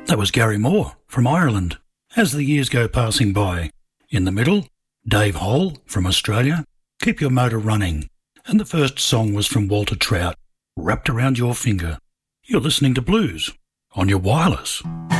That was Gary Moore from Ireland. As the years go passing by, in the middle, Dave Hole from Australia, Keep Your Motor Running. And the first song was from Walter Trout, Wrapped Around Your Finger. You're listening to Blues on your wireless.